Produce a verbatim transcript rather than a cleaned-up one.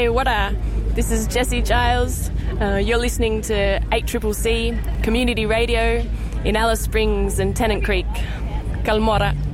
Hey, what a... This is Jessie Giles. Uh, you're listening to eight C C C Community Radio in Alice Springs and Tennant Creek. Kalmora.